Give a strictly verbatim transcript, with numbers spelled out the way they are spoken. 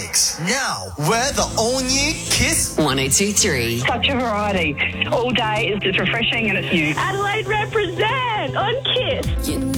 mix. Now, we're the all-new Kiss one oh two three. Such a variety. All day is just refreshing and it's new. Adelaide represent on Kiss.